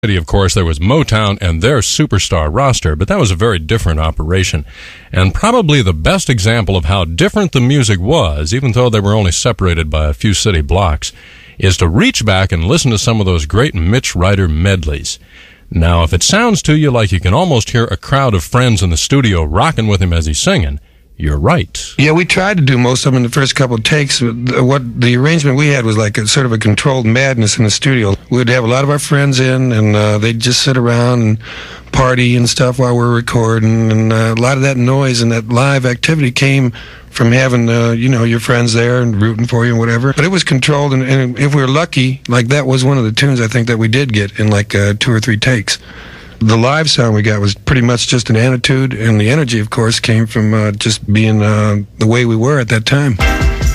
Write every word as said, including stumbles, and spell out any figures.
Of course, there was Motown and their superstar roster, but that was a very different operation. And probably the best example of how different the music was, even though they were only separated by a few city blocks, is to reach back and listen to some of those great Mitch Ryder medleys. Now, if it sounds to you like you can almost hear a crowd of friends in the studio rocking with him as he's singing, you're right. Yeah, we tried to do most of them in the first couple of takes. What the arrangement we had was like a sort of a controlled madness in the studio. We'd have a lot of our friends in, and uh, they'd just sit around and party and stuff while we're recording. And uh, a lot of that noise and that live activity came from having, uh, you know, your friends there and rooting for you and whatever. But it was controlled, and, and if we were lucky, like that was one of the tunes I think that we did get in like uh, two or three takes. The live sound we got was pretty much just an attitude, and the energy, of course, came from uh, just being uh, the way we were at that time.